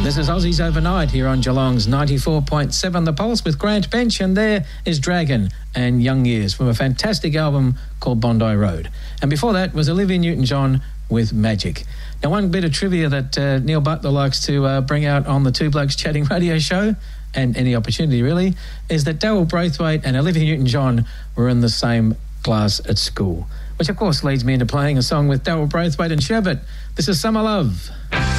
This is Aussies Overnight here on Geelong's 94.7 The Pulse with Grant Bench, and there is Dragon and Young Years from a fantastic album called Bondi Road. And before that was Olivia Newton-John with Magic. Now, one bit of trivia that Neil Butler likes to bring out on the Two Blokes Chatting radio show, and any opportunity really, is that Daryl Braithwaite and Olivia Newton-John were in the same class at school, which of course leads me into playing a song with Daryl Braithwaite and Sherbet. This is Summer Love.